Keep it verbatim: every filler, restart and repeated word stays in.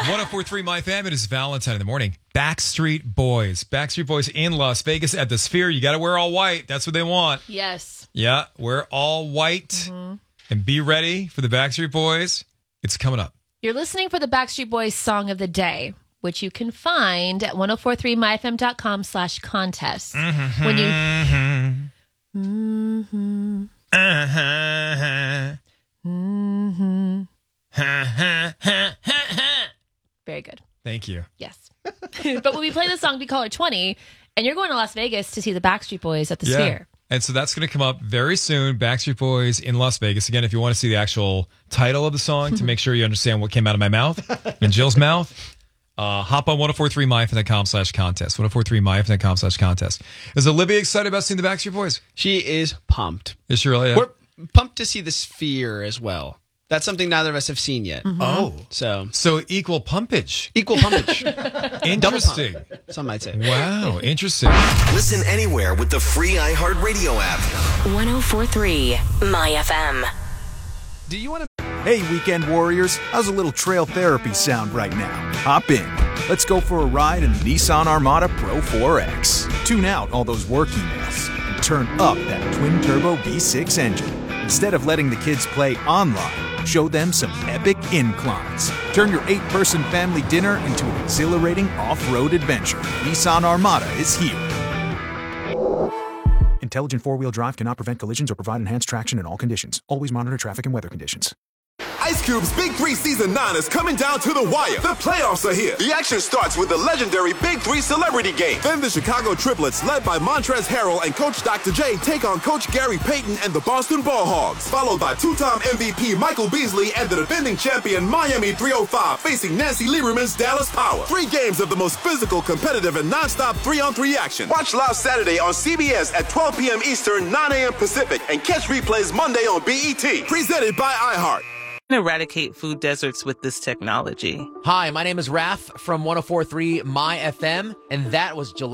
one oh four point three My Fam. It is Valentine in the morning. Backstreet Boys. Backstreet Boys in Las Vegas at the Sphere. You got to wear all white. That's what they want. Yes. Yeah, wear all white mm-hmm. and be ready for the Backstreet Boys. It's coming up. You're listening for the Backstreet Boys Song of the Day, which you can find at ten forty-three my f m dot com slash contest. Mm-hmm. When you... Mm-hmm. Uh-huh. Mm-hmm. Very good. Thank you. Yes. But when we play the song, we call it twenty, and you're going to Las Vegas to see the Backstreet Boys at the yeah. Sphere. And so that's going to come up very soon. Backstreet Boys in Las Vegas. Again, if you want to see the actual title of the song to make sure you understand what came out of my mouth and Jill's mouth, uh, hop on ten forty-three my f m dot com slash contest. ten forty-three my f m dot com slash contest. Is Olivia excited about seeing the Backstreet Boys? She is pumped. Is she really? Yeah. We're pumped to see the Sphere as well. That's something neither of us have seen yet. Mm-hmm. Oh. So so equal pumpage. Equal pumpage. Interesting. Pump, some might say. Wow. Interesting. Listen anywhere with the free iHeartRadio app. ten forty-three My F M. Do you want to... Hey, weekend warriors. How's a little trail therapy sound right now? Hop in. Let's go for a ride in the Nissan Armada Pro four X. Tune out all those work emails and turn up that twin-turbo V six engine. Instead of letting the kids play online, show them some epic inclines. Turn your eight-person family dinner into an exhilarating off-road adventure. Nissan Armada is here. Intelligent four-wheel drive cannot prevent collisions or provide enhanced traction in all conditions. Always monitor traffic and weather conditions. Ice Cube's Big Three Season nine is coming down to the wire. The playoffs are here. The action starts with the legendary Big Three Celebrity Game. Then the Chicago Triplets, led by Montrezl Harrell and Coach Doctor J, take on Coach Gary Payton and the Boston Ball Hogs. Followed by two-time M V P Michael Beasley and the defending champion Miami three oh five facing Nancy Lieberman's Dallas Power. Three games of the most physical, competitive, and non-stop three-on-three action. Watch live Saturday on C B S at twelve p.m. Eastern, nine a.m. Pacific, and catch replays Monday on B E T. Presented by iHeart. Eradicate food deserts with this technology. Hi, my name is Raf from ten forty-three My F M, and that was Gillette.